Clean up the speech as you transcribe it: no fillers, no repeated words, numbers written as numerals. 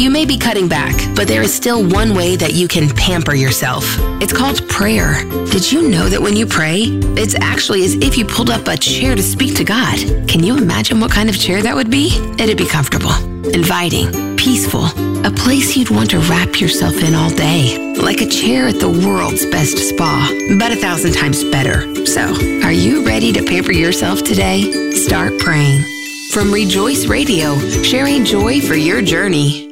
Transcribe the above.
You may be cutting back, but there is still one way that you can pamper yourself. It's called prayer. Did you know that when you pray, it's actually as if you pulled up a chair to speak to God? Can you imagine what kind of chair that would be? It'd be comfortable, inviting, peaceful, a place you'd want to wrap yourself in all day, like a chair at the world's best spa, but 1,000 times better. So, are you ready to pamper yourself today? Start praying. From Rejoice Radio, sharing joy for your journey.